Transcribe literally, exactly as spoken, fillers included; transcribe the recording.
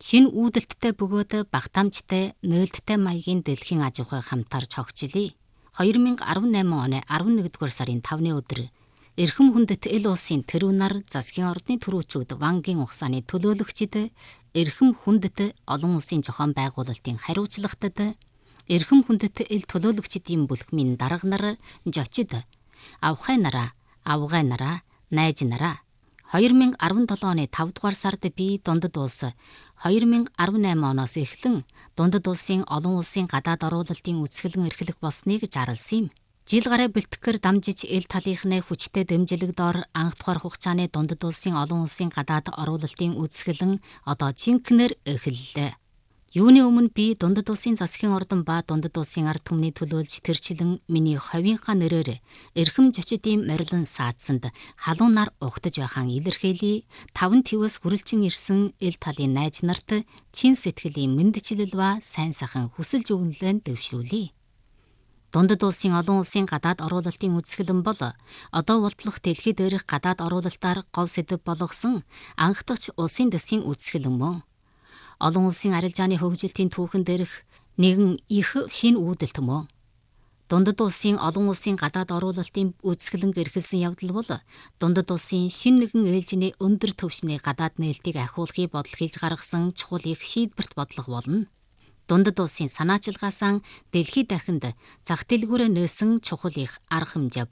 Шинэ үүдэлттэй бөгөөд багтаамжтай нээлттэй маягийн дэлхийн аж ахуй хамтарч хогчлие. две тысячи десятввосемь оны eleven-р сарын тавны өдөр эрхэм хүндэт эл улсын тэрүү нар засгийн ордны түрүүчүүд Вангийн ухсааны төлөөлөгчид эрхэм хүндэт олон улсын зохион байгуулалтын хариуцлагатад эрхэм хүндэт эл төлөөлөгчдийн бүлхмийн дарга нар жочид авхай нараа, авгай нараа, найз нараа две тысячи десятсевен оны five дугаар сард би дундад улс две тысячи десятввосемь оноос эхлэн дундад улсын олон улсын гадаад оруулалтын үсгэлэн эрхлэх болсныг зарласан юм. Жил гараа бэлтгэхэр дамжиж эл талынхны хүчтэй дэмжлэг доор анх дугаар хугацааны дундад улсын олон улсын гадаад оруулалтын үсгэлэн одоо жинхнэр эхэллээ. Юуны өмнө би дундад улсын засгийн ордон ба дундад улсын ард түмний төлөөлж тэрчлэн миний ховийнхаа нэрээр эрхэм жочидын морилон саадсанд халуун нар угтаж байхаан илэрхийлье. Таван твээс хүрэлжин ирсэн эл талын найз нарт чин сэтгэлийн мэндчилэл ба сайн сайхан хүсэлж өгнөлөө дэвшүүлье. Дундад улсын олон улсын гадаад оруулалтын үсгэлэн бол одоо болтлох дэлхий дээрх гадаад оруулалтаар гол сэдэв болгосон анх дахь улсын дэсийн үсгэлэн мөн. Олон улсын арилжааны хөгжилтийн түүхэн дээрх нэгэн их шинэ үүдэлт мөн. Дундад улсын олон улсын гадаад оруулалтын үсгэлэн эрхэлсэн явдал бол дундад улсын шинэ нэгэн ээлжиний өндөр түвшний гадаад нээлтийг ахиулахыг бодол хийж гаргасан чухал их шийдвэрт бодлого болно. Дундад улсын санаачилгаасан дэлхийд дахинд зах дэлгүүрээ нээсэн чухал их арга хэмжээ